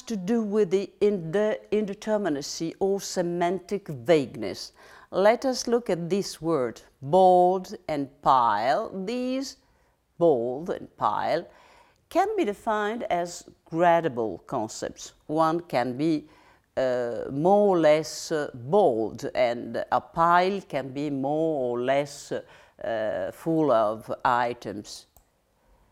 to do with the indeterminacy or semantic vagueness. Let us look at this word, bold and pile. These, bold and pile, can be defined as gradable concepts. One can be more or less bold, and a pile can be more or less full of items.